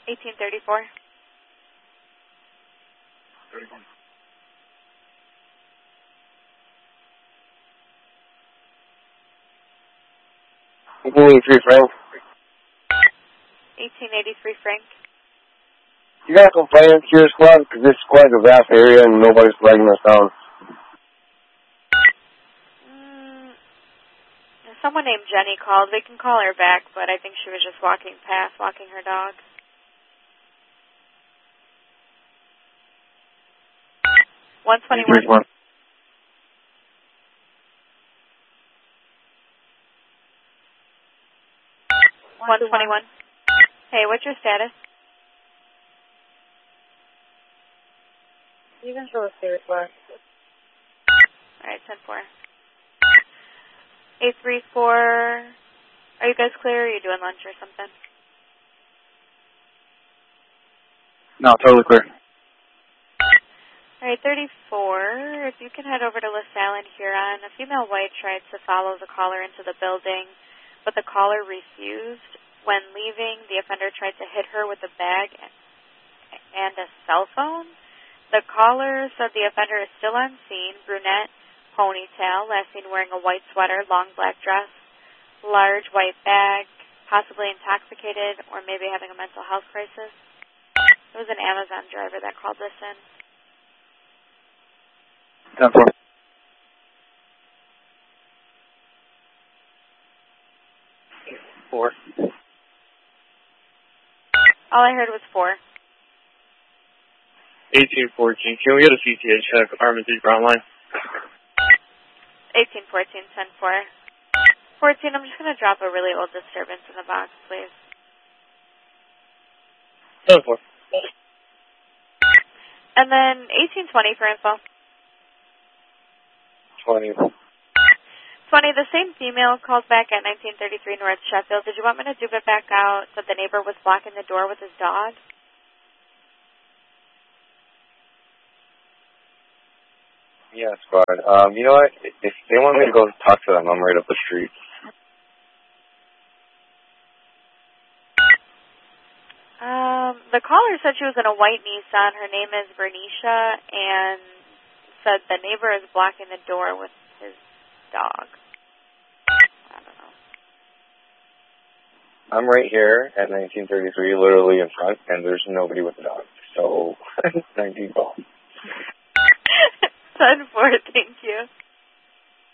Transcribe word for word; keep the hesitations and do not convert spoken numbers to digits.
eighteen thirty-four. thirty-one. eighteen eighty-three, Frank. eighteen eighty-three, Frank. You got a complaint to your squad? Because this squad's a vast area and nobody's flagging us down. Mm, someone named Jenny called. We can call her back, but I think she was just walking past, walking her dog. one twenty-one. one twenty-one. Hey, what's your status? You can show a spirit flag. All right, ten four. eight three four. Are you guys clear? Or are you doing lunch or something? No, totally clear. All right, thirty-four. If you can head over to LaSalle and Huron, a female white tried to follow the caller into the building, but the caller refused. When leaving, the offender tried to hit her with a bag and a cell phone. The caller said the offender is still on scene, brunette, ponytail, last seen wearing a white sweater, long black dress, large white bag, possibly intoxicated or maybe having a mental health crisis. It was an Amazon driver that called this in. ten four. Four. All I heard was four. eighteen fourteen. Can we get a C T A check, Armitage Brown line? eighteen fourteen, ten four. fourteen, I'm just going to drop a really old disturbance in the box, please. ten four. And then eighteen twenty for info. twenty. twenty, the same female called back at nineteen thirty-three North Sheffield. Did you want me to dube it back out that the neighbor was blocking the door with his dog? Yeah, squad. Um, you know what? If they want me to go talk to them, I'm right up the street. Um, the caller said she was in a white Nissan. Her name is Bernicia, and said the neighbor is blocking the door with his dog. I don't know. I'm right here at nineteen thirty-three, literally in front, and there's nobody with a dog. So, nineteen call. ten four, thank you.